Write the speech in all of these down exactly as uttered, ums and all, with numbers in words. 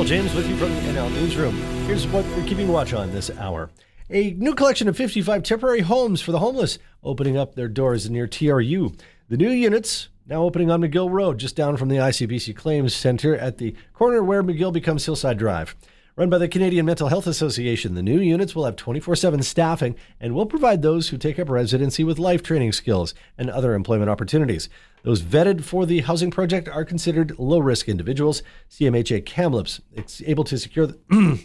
James with you from the N L Newsroom. Here's what we're keeping watch on this hour. A new collection of fifty-five temporary homes for the homeless opening up their doors near T R U. The new units now opening on McGill Road, just down from the I C B C Claims Center at the corner where McGill becomes Hillside Drive. Run by the Canadian Mental Health Association, the new units will have twenty-four seven staffing and will provide those who take up residency with life training skills and other employment opportunities. Those vetted for the housing project are considered low-risk individuals. C M H A Kamloops is able to secure the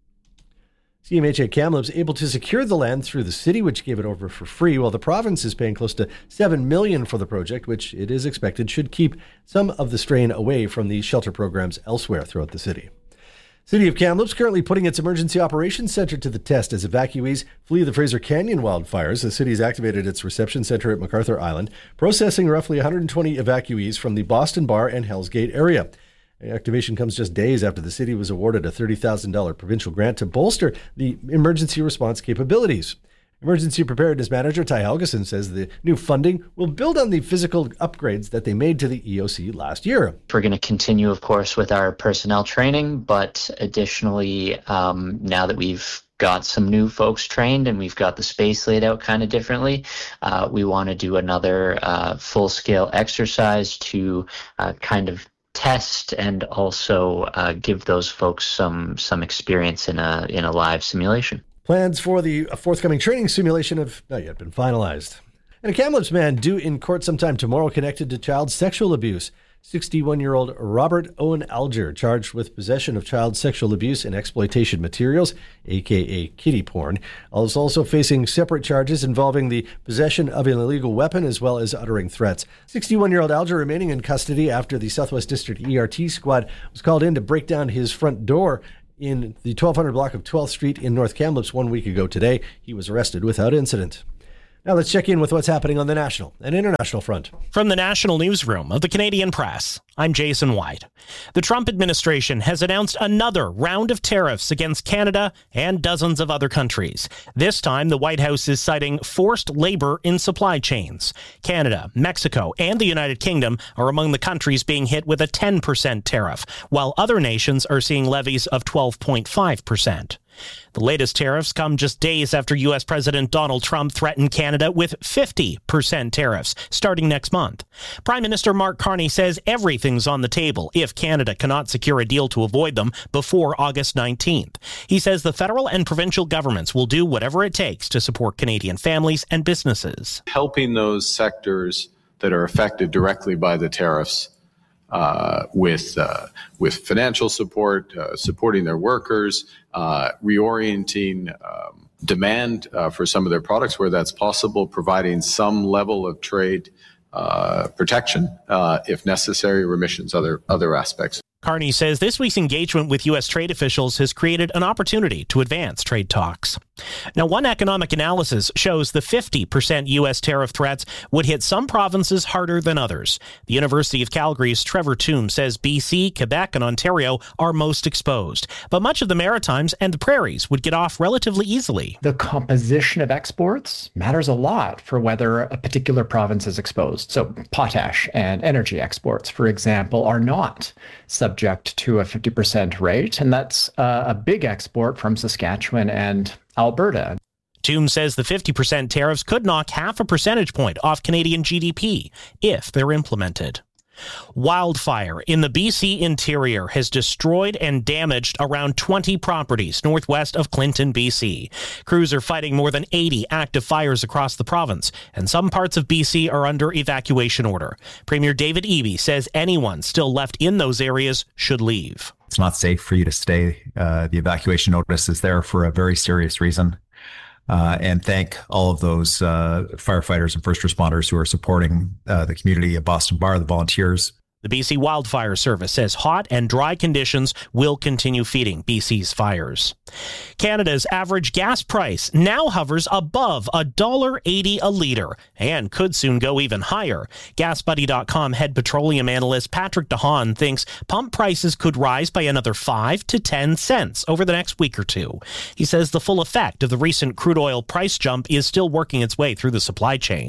C M H A Kamloops able to secure the land through the city, which gave it over for free, while the province is paying close to seven million dollars for the project, which it is expected should keep some of the strain away from the shelter programs elsewhere throughout the city. City of Kamloops currently putting its emergency operations center to the test as evacuees flee the Fraser Canyon wildfires. The city's activated its reception center at MacArthur Island, processing roughly one hundred twenty evacuees from the Boston Bar and Hell's Gate area. The activation comes just days after the city was awarded a thirty thousand dollars provincial grant to bolster the emergency response capabilities. Emergency Preparedness Manager Ty Helgeson says the new funding will build on the physical upgrades that they made to the E O C last year. We're going to continue, of course, with our personnel training, but additionally, um, now that we've got some new folks trained and we've got the space laid out kind of differently, uh, we want to do another uh, full-scale exercise to uh, kind of test and also uh, give those folks some some experience in a in a live simulation. Plans for the forthcoming training simulation have not yet been finalized. And a Kamloops man due in court sometime tomorrow connected to child sexual abuse. sixty-one-year-old Robert Owen Alger, charged with possession of child sexual abuse and exploitation materials, a k a kiddie porn, is also facing separate charges involving the possession of an illegal weapon as well as uttering threats. sixty-one-year-old Alger remaining in custody after the Southwest District E R T squad was called in to break down his front door in the twelve hundred block of twelfth Street in North Kamloops one week ago today. He was arrested without incident. Now let's check in with what's happening on the national and international front. From the National Newsroom of the Canadian Press, I'm Jason White. The Trump administration has announced another round of tariffs against Canada and dozens of other countries. This time, the White House is citing forced labor in supply chains. Canada, Mexico, and the United Kingdom are among the countries being hit with a ten percent tariff, while other nations are seeing levies of twelve point five percent. The latest tariffs come just days after U S President Donald Trump threatened Canada with fifty percent tariffs starting next month. Prime Minister Mark Carney says everything's on the table if Canada cannot secure a deal to avoid them before August nineteenth. He says the federal and provincial governments will do whatever it takes to support Canadian families and businesses. Helping those sectors that are affected directly by the tariffs Uh, with uh, with financial support, uh, supporting their workers, uh, reorienting um, demand uh, for some of their products where that's possible, providing some level of trade uh, protection, uh, if necessary, remissions, other other aspects. Carney says this week's engagement with U S trade officials has created an opportunity to advance trade talks. Now, one economic analysis shows the fifty percent U S tariff threats would hit some provinces harder than others. The University of Calgary's Trevor Toome says B C, Quebec, and Ontario are most exposed, but much of the Maritimes and the Prairies would get off relatively easily. The composition of exports matters a lot for whether a particular province is exposed. So potash and energy exports, for example, are not subject to a fifty percent rate, and that's uh, a big export from Saskatchewan and Alberta. Toome says the fifty percent tariffs could knock half a percentage point off Canadian G D P if they're implemented. Wildfire in the B C interior has destroyed and damaged around twenty properties northwest of Clinton, B C. Crews are fighting more than eighty active fires across the province, and some parts of B C are under evacuation order. Premier David Eby says anyone still left in those areas should leave. It's not safe for you to stay. Uh, the evacuation notice is there for a very serious reason. Uh, and thank all of those uh, firefighters and first responders who are supporting uh, the community of Boston Bar, the volunteers. The B C Wildfire Service says hot and dry conditions will continue feeding B C's fires. Canada's average gas price now hovers above one dollar eighty a litre and could soon go even higher. gas buddy dot com head petroleum analyst Patrick DeHaan thinks pump prices could rise by another five to ten cents over the next week or two. He says the full effect of the recent crude oil price jump is still working its way through the supply chain.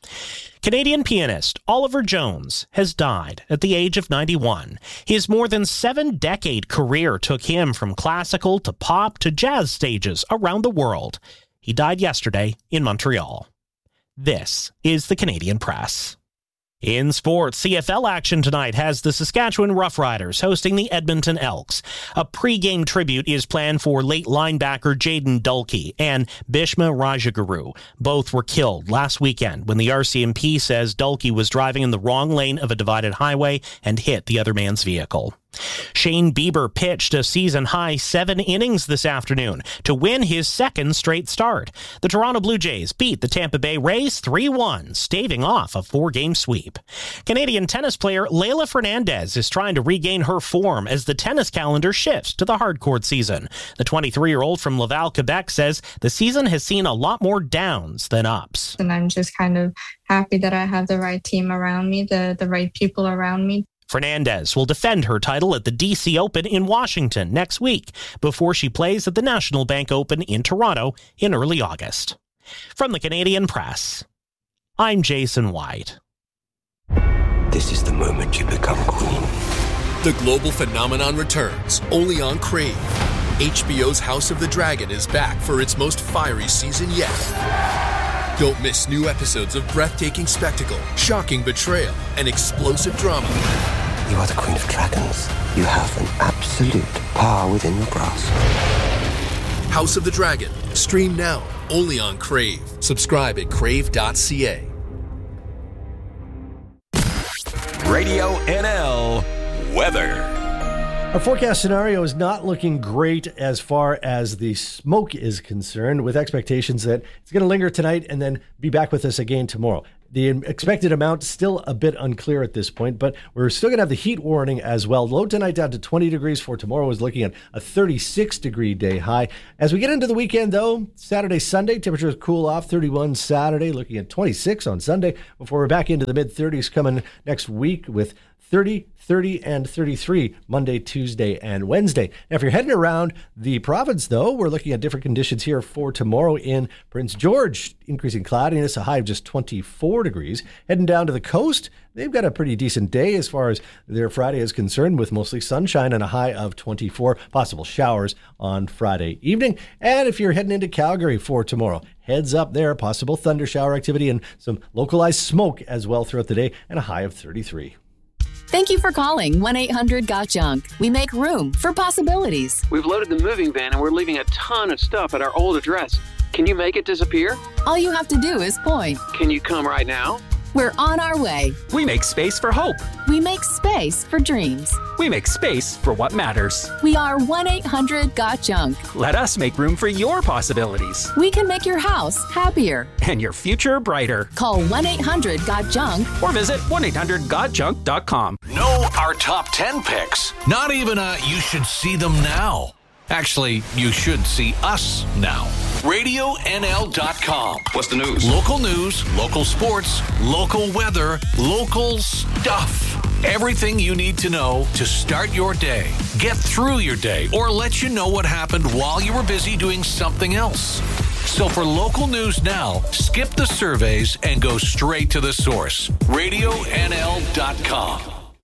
Canadian pianist Oliver Jones has died at the age of ninety-one. His more than seven-decade career took him from classical to pop to jazz stages around the world. He died yesterday in Montreal. This is the Canadian Press. In sports, C F L action tonight has the Saskatchewan Roughriders hosting the Edmonton Elks. A pre-game tribute is planned for late linebacker Jaden Dulkey and Bhishma Rajaguru. Both were killed last weekend when the R C M P says Dulkey was driving in the wrong lane of a divided highway and hit the other man's vehicle. Shane Bieber pitched a season-high seven innings this afternoon to win his second straight start. The Toronto Blue Jays beat the Tampa Bay Rays three one, staving off a four-game sweep. Canadian tennis player Leylah Fernandez is trying to regain her form as the tennis calendar shifts to the hardcourt season. The twenty-three-year-old from Laval, Quebec says the season has seen a lot more downs than ups. And I'm just kind of happy that I have the right team around me, the, the right people around me. Fernandez will defend her title at the D C Open in Washington next week before she plays at the National Bank Open in Toronto in early August. From the Canadian Press, I'm Jason White. This is the moment you become queen. The global phenomenon returns, only on Crave. H B O's House of the Dragon is back for its most fiery season yet. Don't miss new episodes of breathtaking spectacle, shocking betrayal, and explosive drama. You are the Queen of Dragons. You have an absolute power within your grasp. House of the Dragon. Stream now, only on Crave. Subscribe at crave dot c a. Radio N L weather. Our forecast scenario is not looking great as far as the smoke is concerned, with expectations that it's going to linger tonight and then be back with us again tomorrow. The expected amount still a bit unclear at this point, but we're still going to have the heat warning as well. Low tonight down to twenty degrees for tomorrow is looking at a thirty-six degree day high. As we get into the weekend, though, Saturday, Sunday, temperatures cool off. thirty-one Saturday, looking at twenty-six on Sunday, before we're back into the mid-thirties coming next week with thirty, thirty, and thirty-three Monday, Tuesday, and Wednesday. Now, if you're heading around the province, though, we're looking at different conditions here for tomorrow in Prince George. Increasing cloudiness, a high of just twenty-four degrees. Heading down to the coast, they've got a pretty decent day as far as their Friday is concerned, with mostly sunshine and a high of twenty-four. Possible showers on Friday evening. And if you're heading into Calgary for tomorrow, heads up there, possible thunder shower activity and some localized smoke as well throughout the day, and a high of thirty-three. Thank you for calling one eight hundred got junk. We make room for possibilities. We've loaded the moving van and we're leaving a ton of stuff at our old address. Can you make it disappear? All you have to do is point. Can you come right now? We're on our way. We make space for hope. We make space for dreams. We make space for what matters. We are one eight hundred got junk. Let us make room for your possibilities. We can make your house happier. And your future brighter. Call one eight hundred got junk. Or visit one eight hundred got junk dot com. Know our top ten picks. Not even a you should see them now. Actually, you should see us now. radio N L dot com. What's the news? Local news, local sports, local weather, local stuff. Everything you need to know to start your day, get through your day, or let you know what happened while you were busy doing something else. So for local news now, skip the surveys and go straight to the source. radio N L dot com.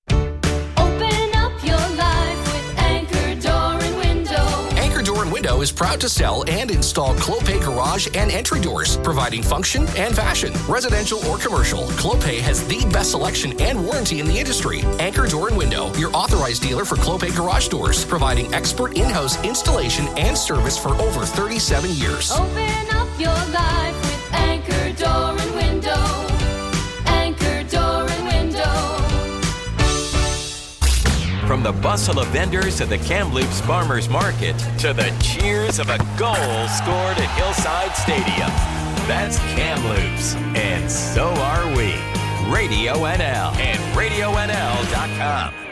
Window is proud to sell and install Clopay garage and entry doors, providing function and fashion. Residential or commercial, Clopay has the best selection and warranty in the industry. Anchor Door and Window, your authorized dealer for Clopay garage doors, providing expert in-house installation and service for over thirty-seven years. Open up your life with Anchor Door and Window. Anchor Door and Window. From the bustle of vendors at the Kamloops Farmers Market to the cheers of a goal scored at Hillside Stadium. That's Kamloops, and so are we. Radio N L and radio N L dot com.